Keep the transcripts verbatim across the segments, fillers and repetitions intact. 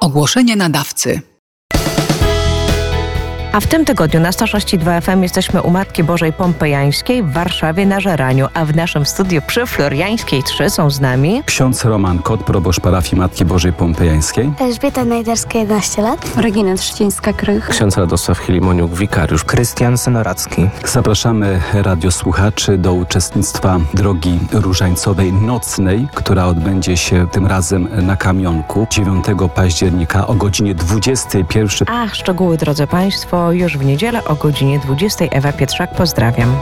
Ogłoszenie nadawcy. A w tym tygodniu na sto sześć i dwa F M jesteśmy u Matki Bożej Pompejańskiej w Warszawie na Żeraniu, a w naszym studiu przy Floriańskiej trzy są z nami ksiądz Roman Kot, proboszcz parafii Matki Bożej Pompejańskiej, Elżbieta Najderska, jedenaście lat, Regina Trzcińska-Krych, ksiądz Radosław Chilimoniuk, wikariusz, Krystian Senoracki. Zapraszamy radiosłuchaczy do uczestnictwa drogi różańcowej nocnej, która odbędzie się tym razem na Kamionku dziewiątego października o godzinie dwudziestej pierwszej. A szczegóły, drodzy Państwo, już w niedzielę o godzinie dwudziestej. Ewa Pietrzak, pozdrawiam.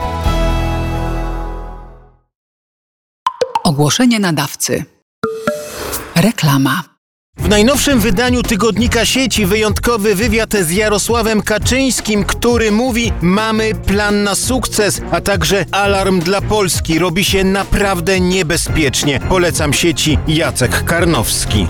Ogłoszenie nadawcy. Reklama. W najnowszym wydaniu tygodnika Sieci wyjątkowy wywiad z Jarosławem Kaczyńskim, który mówi: mamy plan na sukces, a także alarm dla Polski. Robi się naprawdę niebezpiecznie. Polecam Sieci. Jacek Karnowski.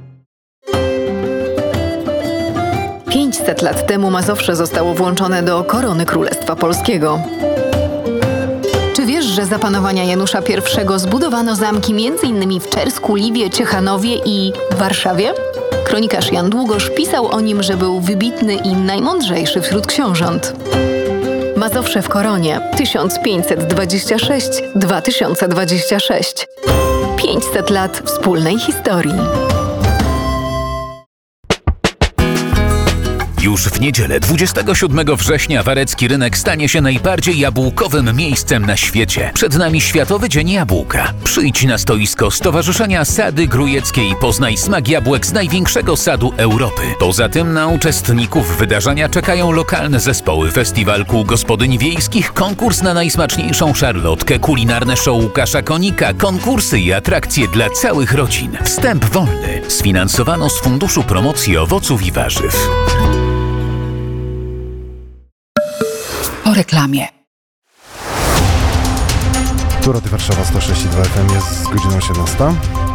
pięćset lat temu Mazowsze zostało włączone do korony Królestwa Polskiego. Czy wiesz, że za panowania Janusza I zbudowano zamki między innymi w Czersku, Liwie, Ciechanowie i Warszawie? Kronikarz Jan Długosz pisał o nim, że był wybitny i najmądrzejszy wśród książąt. Mazowsze w koronie tysiąc pięćset dwadzieścia sześć do dwa tysiące dwadzieścia sześć. pięćset lat wspólnej historii. Już w niedzielę, dwudziestego siódmego września, Warecki Rynek stanie się najbardziej jabłkowym miejscem na świecie. Przed nami Światowy Dzień Jabłka. Przyjdź na stoisko Stowarzyszenia Sady Grujeckie i poznaj smak jabłek z największego sadu Europy. Poza tym na uczestników wydarzenia czekają lokalne zespoły, festiwal kół gospodyń wiejskich, konkurs na najsmaczniejszą szarlotkę, kulinarne show Łukasza Konika, konkursy i atrakcje dla całych rodzin. Wstęp wolny. Sfinansowano z Funduszu Promocji Owoców i Warzyw. Po reklamie. Tu Radio Warszawa sto sześć i dwa F M, jest godzina osiemnasta.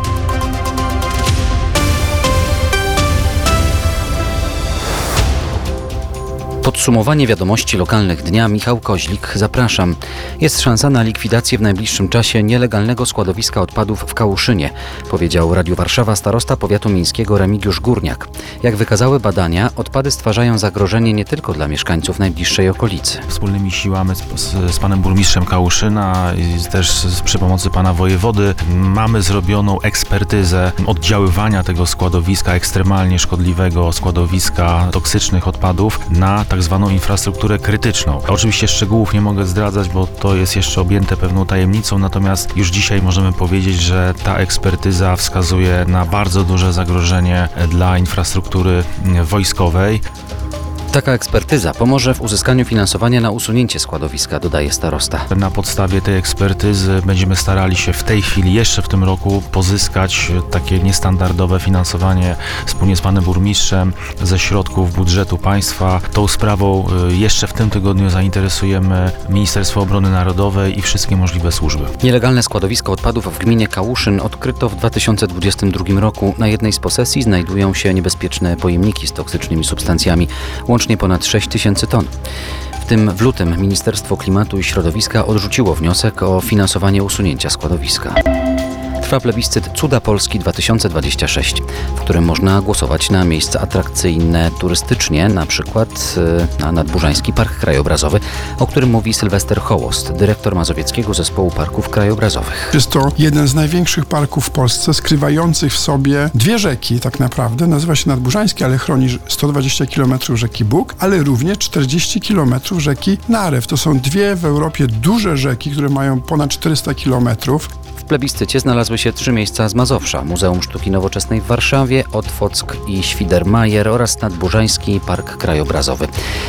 Podsumowanie wiadomości lokalnych dnia. Michał Koźlik, zapraszam. Jest szansa na likwidację w najbliższym czasie nielegalnego składowiska odpadów w Kałuszynie, powiedział Radiu Warszawa starosta powiatu mińskiego Remigiusz Górniak. Jak wykazały badania, odpady stwarzają zagrożenie nie tylko dla mieszkańców najbliższej okolicy. Wspólnymi siłami z, z, z panem burmistrzem Kałuszyna i też z, przy pomocy pana wojewody mamy zrobioną ekspertyzę oddziaływania tego składowiska, ekstremalnie szkodliwego składowiska toksycznych odpadów na tak zwaną infrastrukturę krytyczną. Oczywiście szczegółów nie mogę zdradzać, bo to jest jeszcze objęte pewną tajemnicą, natomiast już dzisiaj możemy powiedzieć, że ta ekspertyza wskazuje na bardzo duże zagrożenie dla infrastruktury wojskowej. Taka ekspertyza pomoże w uzyskaniu finansowania na usunięcie składowiska, dodaje starosta. Na podstawie tej ekspertyzy będziemy starali się w tej chwili, jeszcze w tym roku, pozyskać takie niestandardowe finansowanie wspólnie z panem burmistrzem ze środków budżetu państwa. Tą sprawą jeszcze w tym tygodniu zainteresujemy Ministerstwo Obrony Narodowej i wszystkie możliwe służby. Nielegalne składowisko odpadów w gminie Kałuszyn odkryto w dwa tysiące dwudziestym drugim roku. Na jednej z posesji znajdują się niebezpieczne pojemniki z toksycznymi substancjami. Łącznie ponad sześć tysięcy ton. W tym w lutym Ministerstwo Klimatu i Środowiska odrzuciło wniosek o finansowanie usunięcia składowiska. Trwa plebiscyt Cuda Polski dwa tysiące dwudziesty szósty, w którym można głosować na miejsca atrakcyjne turystycznie, na przykład na Nadburzański Park Krajobrazowy, o którym mówi Sylwester Hołost, dyrektor Mazowieckiego Zespołu Parków Krajobrazowych. Jest to jeden z największych parków w Polsce, skrywających w sobie dwie rzeki tak naprawdę. Nazywa się Nadburzański, ale chroni sto dwadzieścia kilometrów rzeki Bug, ale również czterdzieści kilometrów rzeki Narew. To są dwie w Europie duże rzeki, które mają ponad czterysta kilometrów. W plebiscycie znalazły się trzy miejsca z Mazowsza: Muzeum Sztuki Nowoczesnej w Warszawie, Otwock i Świdermajer oraz Nadburzański Park Krajobrazowy.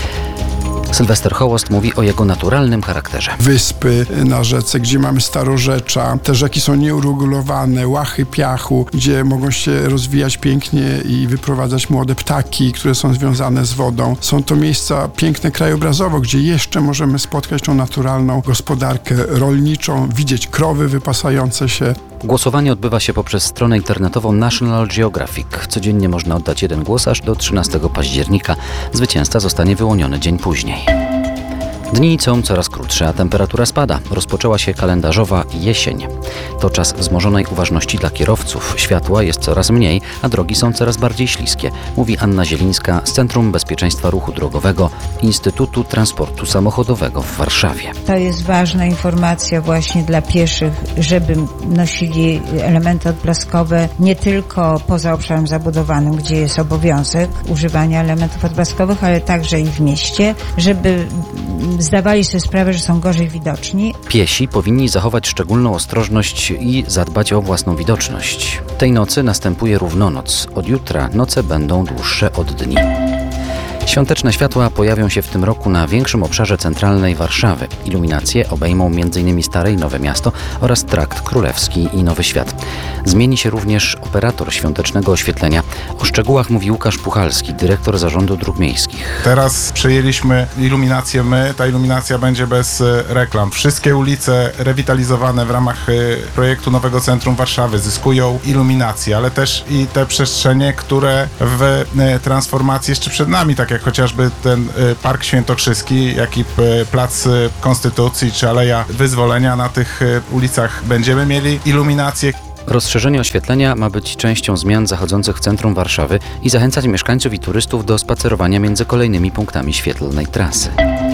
Sylwester Hołost mówi o jego naturalnym charakterze. Wyspy na rzece, gdzie mamy starorzecza, te rzeki są nieuregulowane, łachy piachu, gdzie mogą się rozwijać pięknie i wyprowadzać młode ptaki, które są związane z wodą. Są to miejsca piękne krajobrazowo, gdzie jeszcze możemy spotkać tą naturalną gospodarkę rolniczą, widzieć krowy wypasające się. Głosowanie odbywa się poprzez stronę internetową National Geographic. Codziennie można oddać jeden głos aż do trzynastego października. Zwycięzca zostanie wyłoniony dzień później. Dni są coraz krótsze, a temperatura spada. Rozpoczęła się kalendarzowa jesień. To czas wzmożonej uważności dla kierowców. Światła jest coraz mniej, a drogi są coraz bardziej śliskie, mówi Anna Zielińska z Centrum Bezpieczeństwa Ruchu Drogowego Instytutu Transportu Samochodowego w Warszawie. To jest ważna informacja właśnie dla pieszych, żeby nosili elementy odblaskowe nie tylko poza obszarem zabudowanym, gdzie jest obowiązek używania elementów odblaskowych, ale także i w mieście, żeby zdawali sobie sprawę, że są gorzej widoczni. Piesi powinni zachować szczególną ostrożność i zadbać o własną widoczność. Tej nocy następuje równonoc. Od jutra noce będą dłuższe od dni. Świąteczne światła pojawią się w tym roku na większym obszarze centralnej Warszawy. Iluminacje obejmą m.in. Stare i Nowe Miasto oraz Trakt Królewski i Nowy Świat. Zmieni się również operator świątecznego oświetlenia. O szczegółach mówi Łukasz Puchalski, dyrektor Zarządu Dróg Miejskich. Teraz przejęliśmy iluminację my. Ta iluminacja będzie bez reklam. Wszystkie ulice rewitalizowane w ramach projektu Nowego Centrum Warszawy zyskują iluminację, ale też i te przestrzenie, które w transformacji jeszcze przed nami, tak jak chociażby ten Park Świętokrzyski, jak i Plac Konstytucji czy Aleja Wyzwolenia, na tych ulicach będziemy mieli iluminację. Rozszerzenie oświetlenia ma być częścią zmian zachodzących w centrum Warszawy i zachęcać mieszkańców i turystów do spacerowania między kolejnymi punktami świetlnej trasy.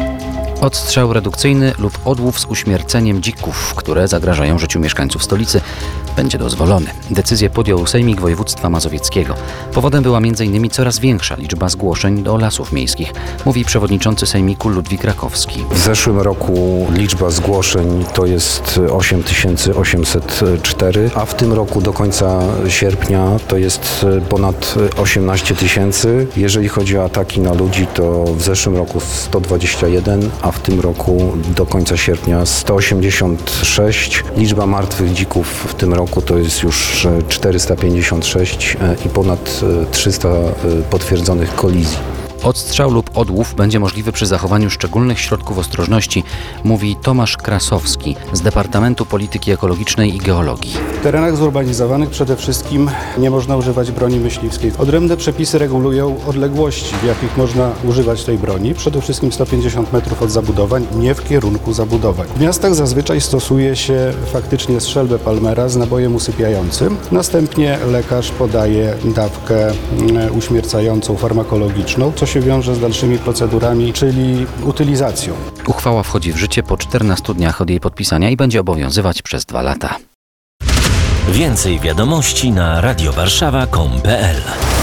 Odstrzał redukcyjny lub odłów z uśmierceniem dzików, które zagrażają życiu mieszkańców stolicy, będzie dozwolony. Decyzję podjął Sejmik Województwa Mazowieckiego. Powodem była m.in. coraz większa liczba zgłoszeń do lasów miejskich, mówi przewodniczący Sejmiku Ludwik Rakowski. W zeszłym roku liczba zgłoszeń to jest osiem tysięcy osiemset cztery, a w tym roku do końca sierpnia to jest ponad osiemnaście tysięcy. Jeżeli chodzi o ataki na ludzi, to w zeszłym roku sto dwadzieścia jeden, a w tym roku do końca sierpnia sto osiemdziesiąt sześć. Liczba martwych dzików w tym roku to jest już czterysta pięćdziesiąt sześć i ponad trzysta potwierdzonych kolizji. Odstrzał lub odłów będzie możliwy przy zachowaniu szczególnych środków ostrożności, mówi Tomasz Krasowski z Departamentu Polityki Ekologicznej i Geologii. W terenach zurbanizowanych przede wszystkim nie można używać broni myśliwskiej. Odrębne przepisy regulują odległości, w jakich można używać tej broni. Przede wszystkim sto pięćdziesiąt metrów od zabudowań, nie w kierunku zabudowań. W miastach zazwyczaj stosuje się faktycznie strzelbę Palmera z nabojem usypiającym. Następnie lekarz podaje dawkę uśmiercającą, farmakologiczną, co się wiąże z dalszymi procedurami, czyli utylizacją. Uchwała wchodzi w życie po czternastu dniach od jej podpisania i będzie obowiązywać przez dwa lata. Więcej wiadomości na radiowarszawa kropka com kropka p l.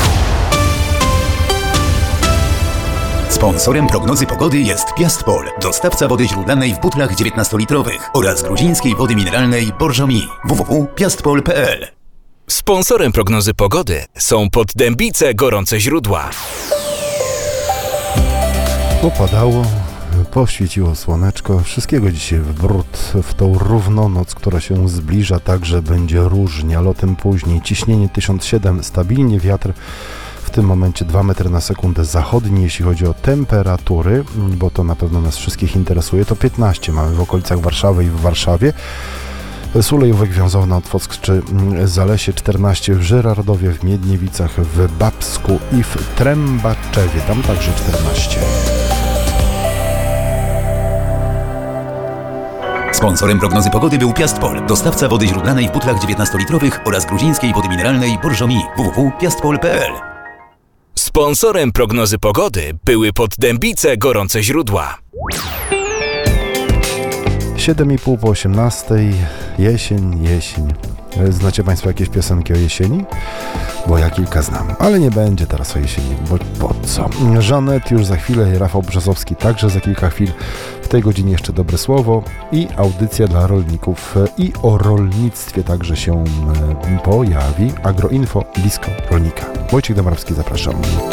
Sponsorem prognozy pogody jest Piastpol, dostawca wody źródlanej w butlach dziewiętnastolitrowych oraz gruzińskiej wody mineralnej Borżomi. w w w kropka piastpol kropka p l. Sponsorem prognozy pogody są Poddębice Gorące Źródła. Popadało, poświeciło słoneczko, wszystkiego dzisiaj w bród, w tą równonoc, która się zbliża, także będzie różnie, lotem później. Ciśnienie tysiąc siedem, stabilnie wiatr w tym momencie dwa metry na sekundę zachodni. Jeśli chodzi o temperatury, bo to na pewno nas wszystkich interesuje, to piętnaście mamy w okolicach Warszawy i w Warszawie. Sulejówek, Wiązowna, Otwock czy Zalesie, czternaście w Żyrardowie, w Miedniewicach, w Babsku i w Trębaczewie, tam także czternaście. Sponsorem prognozy pogody był Piastpol, dostawca wody źródlanej w butlach dziewiętnastolitrowych oraz gruzińskiej wody mineralnej Borżomi. w w w kropka piastpol kropka p l. Sponsorem prognozy pogody były Poddębice Gorące Źródła. siedem i pół po osiemnastej, jesień, jesień. Znacie Państwo jakieś piosenki o jesieni? Bo ja kilka znam, ale nie będzie teraz o jesieni, bo po co? Żanet już za chwilę, Rafał Brzozowski także za kilka chwil. W tej godzinie jeszcze dobre słowo i audycja dla rolników i o rolnictwie także się pojawi. Agroinfo blisko rolnika. Wojciech Dąbrowski, zapraszam.